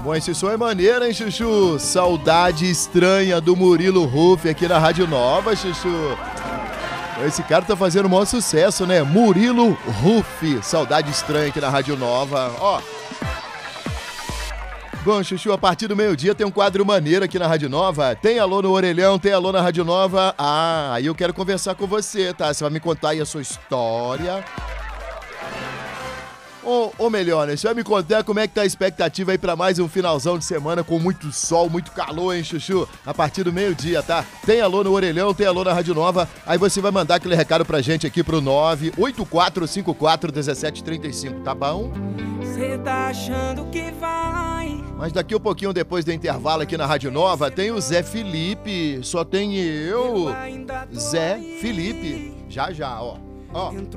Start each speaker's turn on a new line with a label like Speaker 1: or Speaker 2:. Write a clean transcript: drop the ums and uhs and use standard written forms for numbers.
Speaker 1: Bom, esse som é maneiro, hein, Chuchu? Saudade estranha do Murilo Huff aqui na Rádio Nova, Chuchu. Esse cara tá fazendo o maior sucesso, né? Murilo Huff, saudade estranha aqui na Rádio Nova. Ó. Bom, Chuchu, a partir do meio-dia tem um quadro maneiro aqui na Rádio Nova. Tem alô no Orelhão, tem alô na Rádio Nova. Ah, aí eu quero conversar com você, tá? Você vai me contar aí a sua história. Ou melhor, né? Você vai me contar como é que tá a expectativa aí pra mais um finalzão de semana com muito sol, muito calor, hein, Chuchu? A partir do meio-dia, tá? Tem alô no Orelhão, tem alô na Rádio Nova. Aí você vai mandar aquele recado pra gente aqui pro 984541735, tá bom?
Speaker 2: Cê tá achando que vai.
Speaker 1: Mas daqui um pouquinho depois do intervalo aqui na Rádio Nova, tem o Zé Felipe. Só tem eu, Zé Felipe. Já, ó. Ó.